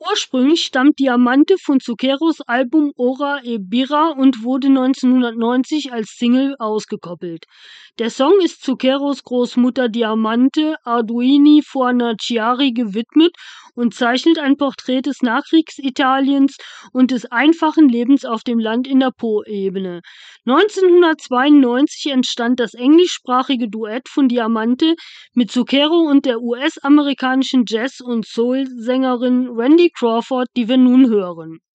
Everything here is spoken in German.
Ursprünglich stammt Diamante von Zuccheros Album Ora e Birra und wurde 1990 als Single ausgekoppelt. Der Song ist Zuccheros Großmutter Diamante Arduini Fornaciari gewidmet und zeichnet ein Porträt des Nachkriegsitaliens und des einfachen Lebens auf dem Land in der Po-Ebene. 1992 entstand das englischsprachige Duett von Diamante mit Zucchero und der US-amerikanischen Jazz- und Soul-Sängerin Randy Crawford, die wir nun hören.